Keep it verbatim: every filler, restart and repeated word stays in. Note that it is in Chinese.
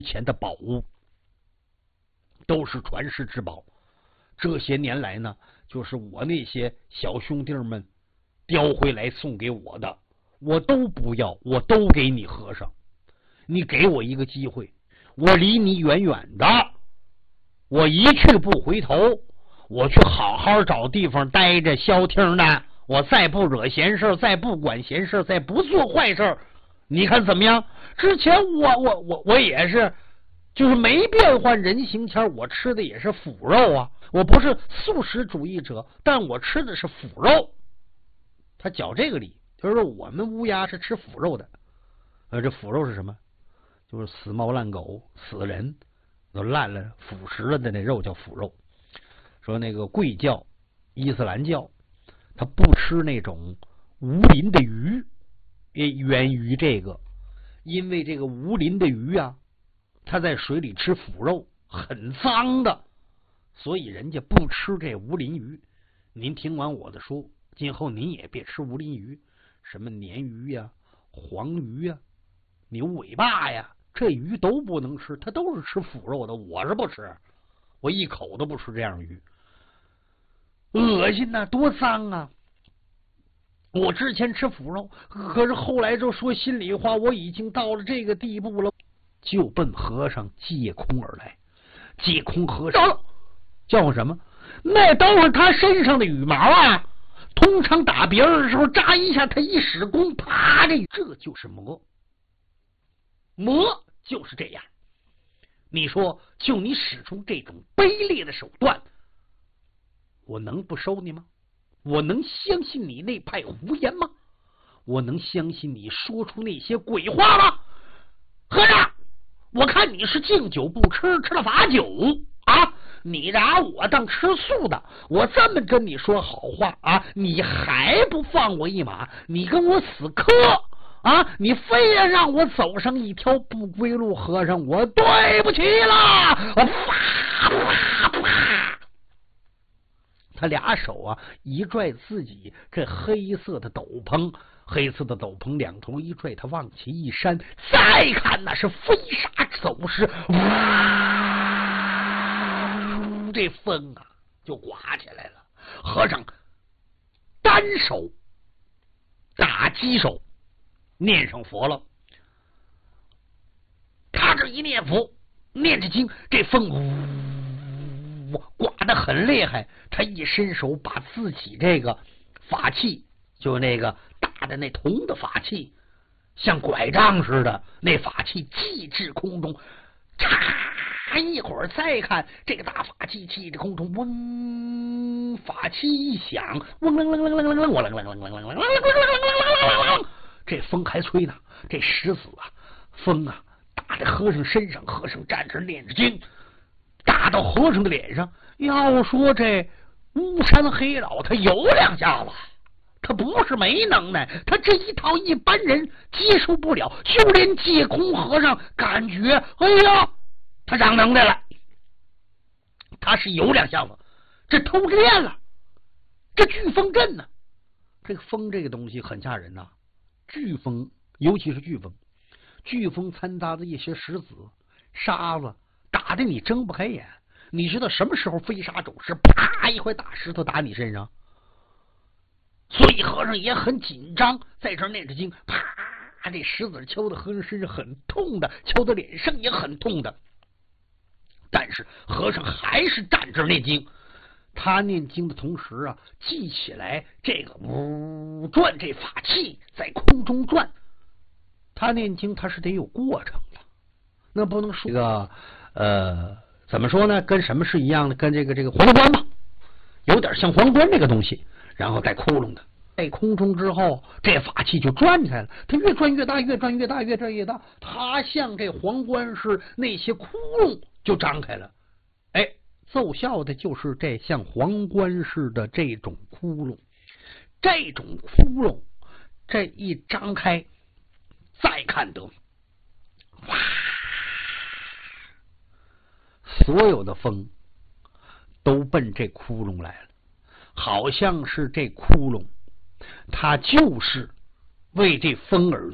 前的宝物，都是传世之宝。这些年来呢，就是我那些小兄弟们叼回来送给我的，我都不要，我都给你和尚。你给我一个机会，我离你远远的，我一去不回头，我去好好找地方待着消停的，我再不惹闲事，再不管闲事，再不做坏事，你看怎么样？之前我我我我也是，就是没变换人形前，我吃的也是腐肉啊，我不是素食主义者，但我吃的是腐肉。他讲这个理，就是说我们乌鸦是吃腐肉的。呃，这腐肉是什么？就是死猫烂狗、死人都烂了、腐蚀了的那肉叫腐肉。说那个贵教、伊斯兰教，他不吃那种无鳞的鱼，也源于这个，因为这个无鳞的鱼啊，它在水里吃腐肉很脏的，所以人家不吃这无鳞鱼。您听完我的说，今后您也别吃无鳞鱼，什么鲶鱼呀、黄鱼呀、牛尾巴呀，这鱼都不能吃，它都是吃腐肉的。我是不吃，我一口都不吃这样鱼，恶心呐、啊，多脏啊！我之前吃腐肉，可是后来就说心里话，我已经到了这个地步了，就奔和尚借空而来。借空和尚叫什么？那都是他身上的羽毛啊！通常打别人的时候扎一下，他一使功，啪！这这就是魔，魔就是这样。你说，就你使出这种卑劣的手段，我能不收你吗？我能相信你那派胡言吗？我能相信你说出那些鬼话吗？和尚，我看你是敬酒不吃，吃了罚酒啊！你拿我当吃素的，我这么跟你说好话啊，你还不放我一马？你跟我死磕啊！你非要让我走上一条不归路，和尚，我对不起了！我啪啪啪！他俩手啊一拽自己这黑色的斗篷，黑色的斗篷两头一拽，他往起一扇，再看那是飞沙走石，这风啊就刮起来了。和尚单手打击手，念上佛了。他这一念佛，念着经，这风呜刮得很厉害。他一伸手，把自己这个法器，就那个大的那铜的法器，像拐杖似的，那法器击至空中，嚓！一会儿再看这个大法器击至空中，嗡，法器一响，嗡楞楞楞楞楞楞，我楞楞楞楞楞楞楞，这风还吹呢。这石子啊，风啊，打在和尚身上，和尚站着念着经，打到和尚的脸上。要说这巫山黑老他有两下子，他不是没能耐，他这一套一般人接受不了，就连借空和尚感觉，哎呀，他长能耐了，他是有两下子，这偷练了，这飓风阵呢、啊，这个风这个东西很吓人呐、啊，飓风尤其是飓风，飓风掺杂的一些石子、沙子，打得你睁不开眼。你知道什么时候飞沙走石，啪一块大石头打你身上？所以和尚也很紧张，在这念着经，啪，这石子敲的和尚身上很痛的，敲的脸上也很痛的。但是和尚还是站这念经。他念经的同时啊，记起来这个呜转这法器在空中转。他念经他是得有过程的，那不能说这个呃。怎么说呢？跟什么是一样的？跟这个这个皇冠吧，有点像皇冠这个东西，然后带窟窿的。在空中之后，这法器就转起来了，它越转越大，越转越大，越转越大。它像这皇冠是那些窟窿就张开了。哎，奏效的就是这像皇冠似的这种窟窿，这种窟窿这一张开，再看得哇！所有的风都奔这窟窿来了，好像是这窟窿它就是为这风而